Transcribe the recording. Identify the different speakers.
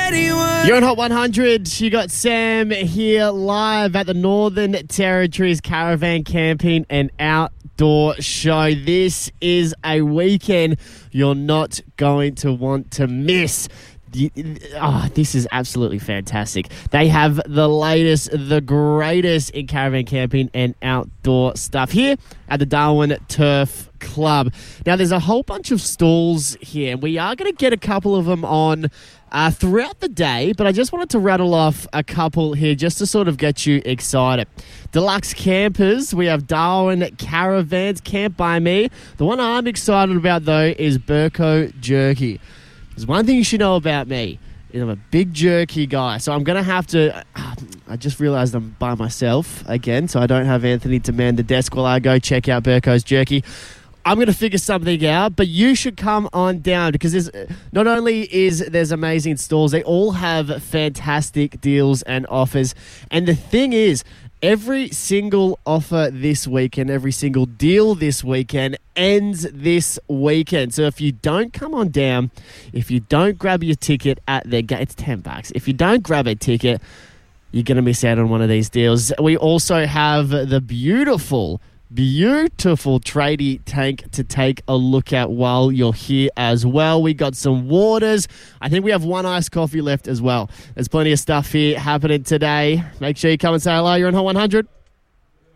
Speaker 1: anyone.
Speaker 2: You're on Hot 100. You got Sam here live at the Northern Territories Caravan Camping and Outdoor Show. This is a weekend you're not going to want to miss. This is absolutely fantastic. They have the latest, the greatest in caravan camping and outdoor stuff here at the Darwin Turf Club. Now, there's a whole bunch of stalls here, and we are going to get a couple of them on throughout the day, but I just wanted to rattle off a couple here just to sort of get you excited. Deluxe Campers, we have Darwin Caravans, Camp By Me. The one I'm excited about, though, is Burko Jerky. There's one thing you should know about me. I'm a big jerky guy, so I'm going to have to... I just realised I'm by myself again, so I don't have Anthony to man the desk while I go check out Burko's Jerky. I'm going to figure something out, but you should come on down because there's amazing stalls. They all have fantastic deals and offers. And the thing is, every single offer this weekend, every single deal this weekend ends this weekend. So if you don't come on down, if you don't grab your ticket at their gate, it's $10. If you don't grab a ticket, you're going to miss out on one of these deals. We also have the beautiful tradie tank to take a look at while you're here as well. We got some waters. I think we have one iced coffee left as well. There's plenty of stuff here happening today. Make sure you come and say hello. You're on Hot 100.